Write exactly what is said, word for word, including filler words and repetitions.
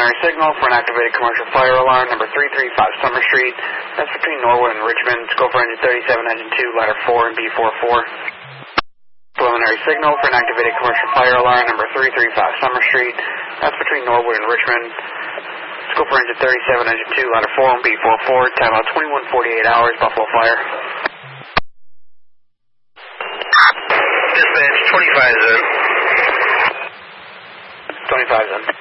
preliminary signal for an activated commercial fire alarm, number three three five Summer Street. That's between Norwood and Richmond. Go for engine thirty-seven, engine two, ladder four, and B forty-four. Preliminary signal for an activated commercial fire alarm, number three three five Summer Street. That's between Norwood and Richmond. Let's go for engine thirty-seven, engine two, ladder four, and B forty-four. Time out twenty-one forty-eight hours, Buffalo Fire. Dispatch, twenty-five is in. twenty-five is in.